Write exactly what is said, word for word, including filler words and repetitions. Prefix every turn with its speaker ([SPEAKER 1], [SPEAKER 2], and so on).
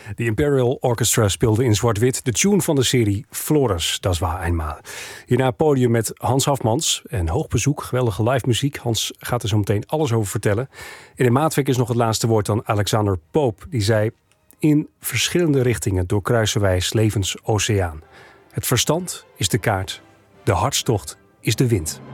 [SPEAKER 1] De Imperial Orchestra speelde in zwart-wit de tune van de serie Flores, das war einmal. Hierna het podium met Hans Hafmans en hoog bezoek, geweldige live muziek. Hans gaat er zo meteen alles over vertellen. In de maatwerk is nog het laatste woord aan Alexander Pope. Die zei: in verschillende richtingen doorkruisen wij 's levens oceaan. Het verstand is de kaart, de hartstocht is de wind.